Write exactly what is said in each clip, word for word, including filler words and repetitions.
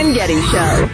and Getty Show.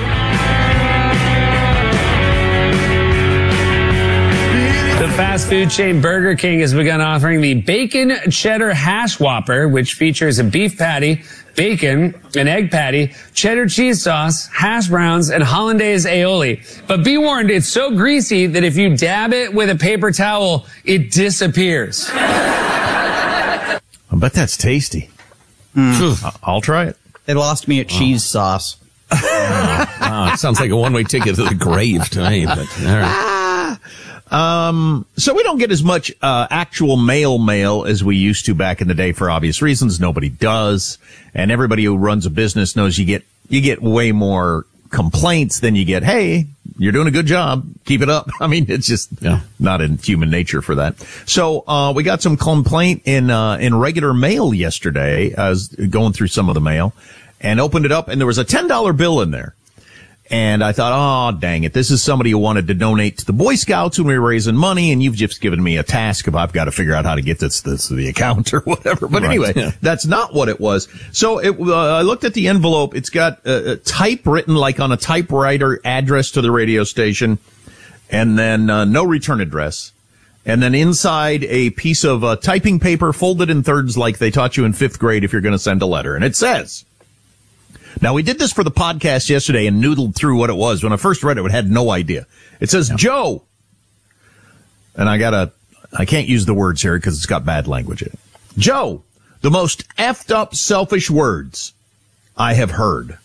The fast food chain Burger King has begun offering the Bacon Cheddar Hash Whopper, which features a beef patty, bacon, an egg patty, cheddar cheese sauce, hash browns, and hollandaise aioli. But be warned, it's so greasy that if you dab it with a paper towel, it disappears. I bet that's tasty. Mm. I'll try it. They lost me at cheese oh. sauce. oh, wow. It sounds like a one-way ticket to the grave to me. But, all right. Um, so we don't get as much uh, actual mail mail as we used to back in the day for obvious reasons. Nobody does. And everybody who runs a business knows you get you get way more complaints than you get, hey, you're doing a good job. Keep it up. I mean, it's just yeah. not in human nature for that. So uh we got some complaint in uh in regular mail yesterday. I was going through some of the mail and opened it up, and there was a ten dollar bill in there. And I thought, oh, dang it. This is somebody who wanted to donate to the Boy Scouts when we were raising money, and you've just given me a task of I've got to figure out how to get this, this to the account or whatever. But right, anyway, yeah. that's not what it was. So it, uh, I looked at the envelope. It's got a, a typewritten, like on a typewriter, address to the radio station, and then uh, no return address. And then inside a piece of uh, typing paper folded in thirds like they taught you in fifth grade if you're going to send a letter. And it says... Now, we did this for the podcast yesterday and noodled through what it was. When I first read it, I had no idea. It says, yeah. Joe. And I gotta, I can't use the words here because it's got bad language in it. Joe, the most effed up selfish words I have heard.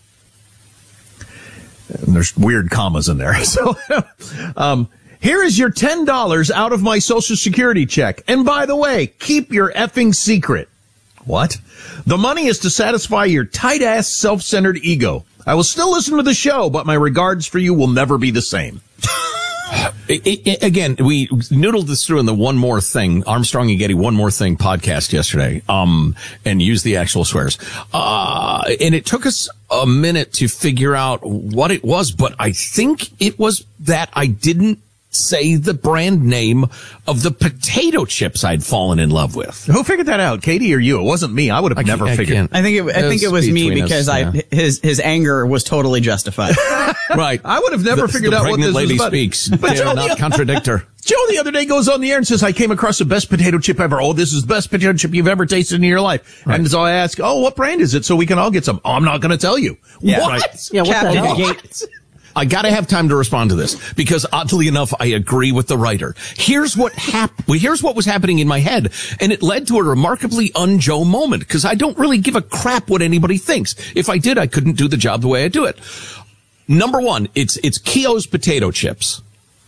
And there's weird commas in there. So, um, here is your ten dollars out of my Social Security check. And by the way, keep your effing secret. What? The money is to satisfy your tight-ass, self-centered ego. I will still listen to the show, but my regards for you will never be the same. it, it, again, we noodled this through in the One More Thing, Armstrong and Getty One More Thing podcast yesterday, um, and used the actual swears. Uh, and it took us a minute to figure out what it was, but I think it was that I didn't say the brand name of the potato chips I'd fallen in love with. Who figured that out, Katie or you? It wasn't me. I would have I never figured. I think it, I think it was me because us, yeah. I his his anger was totally justified. Right. I would have never the, figured the out what this lady was about. Speaks. But Joe, not contradict her. Joe the other day goes on the air and says, I came across the best potato chip ever. Oh, this is the best potato chip you've ever tasted in your life. Right. And so I ask, oh, what brand is it so we can all get some? Oh, I'm not going to tell you. Yeah, what? Right. Yeah, what the hell? I gotta have time to respond to this because oddly enough, I agree with the writer. Here's what hap- well, here's what was happening in my head, and it led to a remarkably un-Joe moment because I don't really give a crap what anybody thinks. If I did, I couldn't do the job the way I do it. Number one, it's, it's Keogh's potato chips.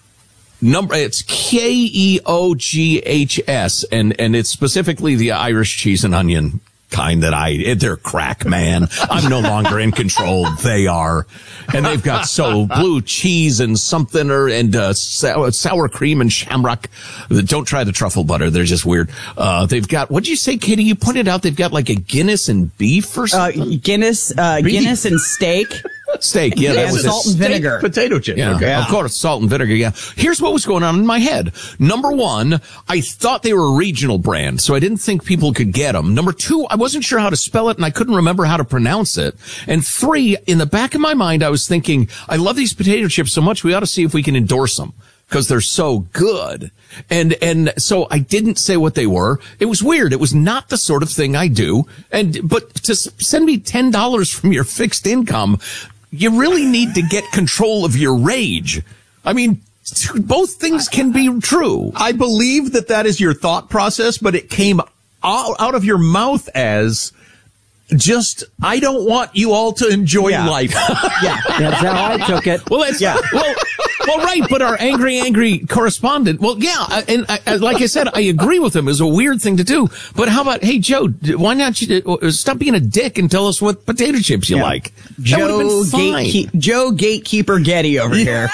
Number, it's K E O G H S, and, and it's specifically the Irish cheese and onion kind that I, they're crack, man. I'm no longer in control. They are. And they've got so blue cheese and something or, and, uh, sour, sour cream and shamrock. Don't try the truffle butter. They're just weird. Uh, they've got, what'd you say, Katie? You pointed out they've got like a Guinness and beef or something? Uh, Guinness, uh, beef. Guinness and steak. Steak, yeah. That and was salt and vinegar. Potato chip. Yeah, okay. Of course, salt and vinegar, yeah. Here's what was going on in my head. Number one, I thought they were a regional brand, so I didn't think people could get them. Number two, I wasn't sure how to spell it, and I couldn't remember how to pronounce it. And three, in the back of my mind, I was thinking, I love these potato chips so much, we ought to see if we can endorse them. Because they're so good. And, and so I didn't say what they were. It was weird. It was not the sort of thing I do. And, but to send me ten dollars from your fixed income, you really need to get control of your rage. I mean, both things can be true. I believe that that is your thought process, but it came out, out of your mouth as just, I don't want you all to enjoy yeah. life. Yeah, that's how I took it. Well, that's, yeah. well, well, right, but our angry, angry correspondent, well, yeah, and I, like I said, I agree with him. It's a weird thing to do. But how about, hey, Joe, why not you, stop being a dick and tell us what potato chips you yeah. like? Joe, gatekeep, Joe Gatekeeper Getty over here.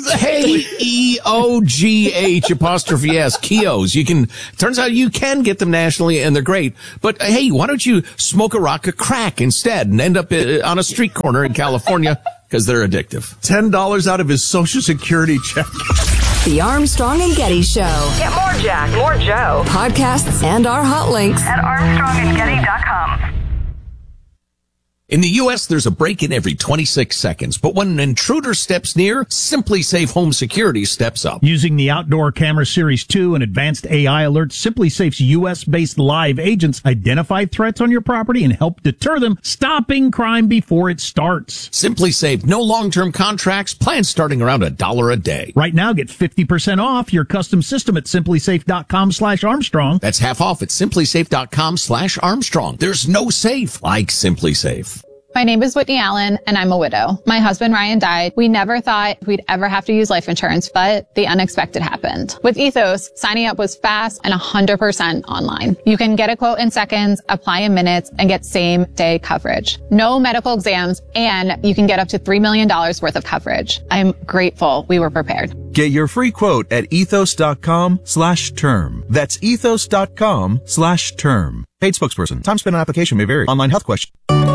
K E O G H apostrophe S, Keogh's. You can, turns out you can get them nationally and they're great. But hey, why don't you smoke a rock of crack instead and end up on a street corner in California? Because they're addictive. ten dollars out of his Social Security check. The Armstrong and Getty Show. Get more Jack, more Joe. Podcasts and our hot links at armstrong and getty dot com. In the U S, there's a break-in every twenty-six seconds, but when an intruder steps near, SimpliSafe Home Security steps up. Using the Outdoor Camera Series two and advanced A I alerts, SimpliSafe's U S-based live agents identify threats on your property and help deter them, stopping crime before it starts. SimpliSafe, no long-term contracts, plans starting around a dollar a day. Right now, get fifty percent off your custom system at simplisafe.com slash Armstrong. That's half off at simplisafe.com slash Armstrong. There's no safe like SimpliSafe. My name is Whitney Allen, and I'm a widow. My husband, Ryan, died. We never thought we'd ever have to use life insurance, but the unexpected happened. With Ethos, signing up was fast and one hundred percent online. You can get a quote in seconds, apply in minutes, and get same-day coverage. No medical exams, and you can get up to three million dollars worth of coverage. I'm grateful we were prepared. Get your free quote at ethos.com slash term. That's ethos.com slash term. Paid spokesperson. Time spent on application may vary. Online health question.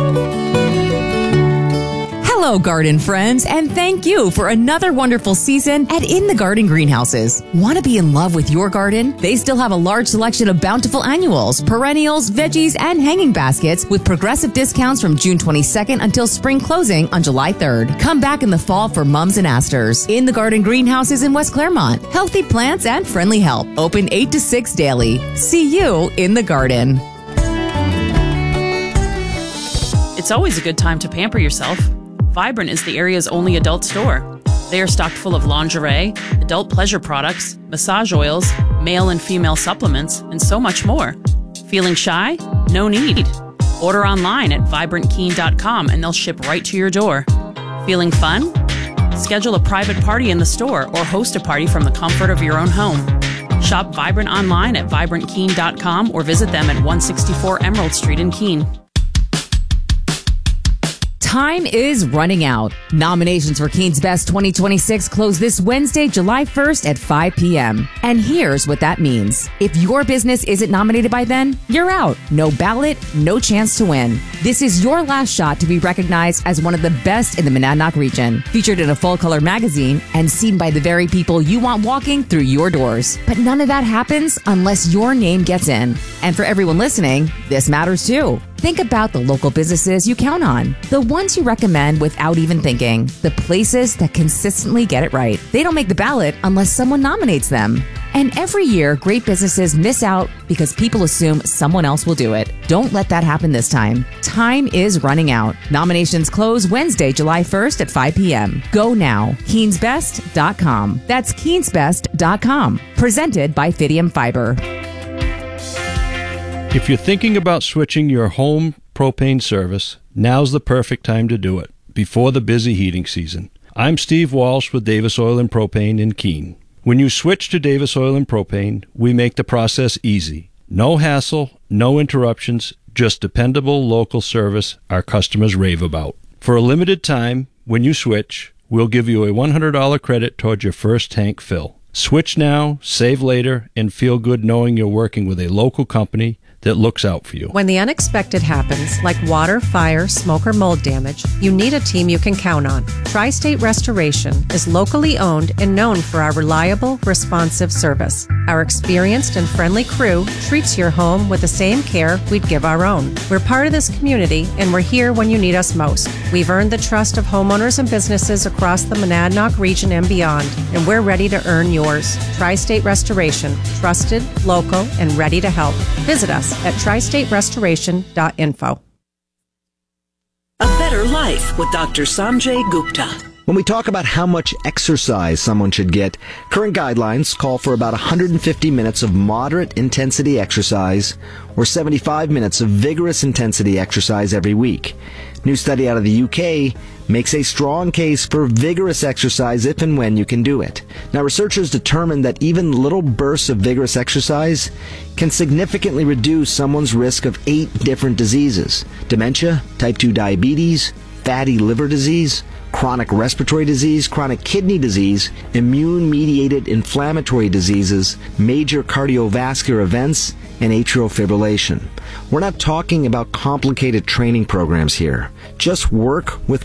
Hello, garden friends, and thank you for another wonderful season at In the Garden Greenhouses. Want to be in love with your garden? They still have a large selection of bountiful annuals, perennials, veggies, and hanging baskets with progressive discounts from June twenty-second until spring closing on July third. Come back in the fall for mums and asters. In the Garden Greenhouses in West Claremont. Healthy plants and friendly help. Open eight to six daily. See you in the garden. It's always a good time to pamper yourself. Vibrant is the area's only adult store. They are stocked full of lingerie, adult pleasure products, massage oils, male and female supplements, and so much more. Feeling shy? No need. Order online at vibrant keen dot com and they'll ship right to your door. Feeling fun? Schedule a private party in the store or host a party from the comfort of your own home. Shop Vibrant online at vibrant keen dot com or visit them at one sixty-four Emerald Street in Keene. Time is running out. Nominations for Keene's Best twenty twenty-six close this Wednesday, July first at five p.m. And here's what that means. If your business isn't nominated by then, you're out. No ballot, no chance to win. This is your last shot to be recognized as one of the best in the Monadnock region. Featured in a full-color magazine and seen by the very people you want walking through your doors. But none of that happens unless your name gets in. And for everyone listening, this matters too. Think about the local businesses you count on, the ones you recommend without even thinking, the places that consistently get it right. They don't make the ballot unless someone nominates them. And every year, great businesses miss out because people assume someone else will do it. Don't let that happen this time. Time is running out. Nominations close Wednesday, July first at five p.m. Go now. Keens Best dot com. That's Keens Best dot com. Presented by Fidium Fiber. If you're thinking about switching your home propane service, now's the perfect time to do it, before the busy heating season. I'm Steve Walsh with Davis Oil and Propane in Keene. When you switch to Davis Oil and Propane, we make the process easy. No hassle, no interruptions, just dependable local service our customers rave about. For a limited time, when you switch, we'll give you a one hundred dollars credit towards your first tank fill. Switch now, save later, and feel good knowing you're working with a local company that looks out for you. When the unexpected happens, like water, fire, smoke, or mold damage, you need a team you can count on. Tri-State Restoration is locally owned and known for our reliable, responsive service. Our experienced and friendly crew treats your home with the same care we'd give our own. We're part of this community, and we're here when you need us most. We've earned the trust of homeowners and businesses across the Monadnock region and beyond, and we're ready to earn yours. Tri-State Restoration, trusted, local, and ready to help. Visit us at tri state restoration dot info. A better life with Doctor Sanjay Gupta. When we talk about how much exercise someone should get, current guidelines call for about one hundred fifty minutes of moderate intensity exercise or seventy-five minutes of vigorous intensity exercise every week. New study out of the U K makes a strong case for vigorous exercise if and when you can do it. Now, researchers determined that even little bursts of vigorous exercise can significantly reduce someone's risk of eight different diseases: dementia, type two diabetes, fatty liver disease, chronic respiratory disease, chronic kidney disease, immune-mediated inflammatory diseases, major cardiovascular events, and atrial fibrillation. We're not talking about complicated training programs here. Just work with